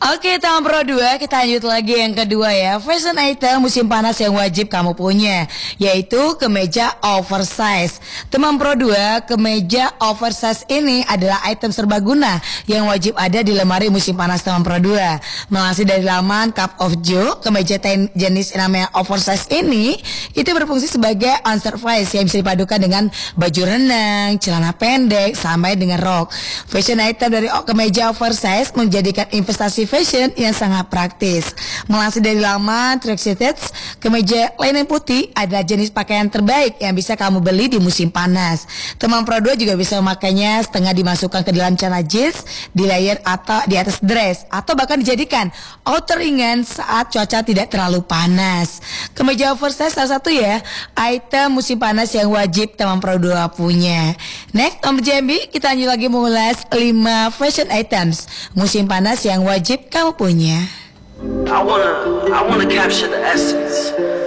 Oke, tahun Pro 2 kita lanjut lagi yang kedua ya. Fashion item musim panas yang wajib kamu punya, yaitu kemeja oversize. Teman Pro 2, kemeja oversize ini adalah item serbaguna yang wajib ada di lemari musim panas teman Pro 2. Melansir dari laman Cup of Joe, kemeja jenis namanya oversize ini itu berfungsi sebagai on-service yang bisa dipadukan dengan baju renang, celana pendek, sampai dengan rok. Fashion item dari kemeja oversize menjadikan investasi fashion yang sangat praktis. Melansir dari laman Traxxted, kemeja linen putih adalah jenis pakaian terbaik yang bisa kamu beli di musim panas. Teman Pro 2 juga bisa memakainya setengah dimasukkan ke dalam celana jeans, di layer atau di atas dress, atau bahkan dijadikan outer ringan saat cuaca tidak terlalu panas. Kemeja oversize salah satu ya item musim panas yang wajib teman Pro 2 punya. Next, Om JMB, kita lanjut lagi mengulas 5 fashion items musim panas yang wajib kamu punya. I wanna capture the essence.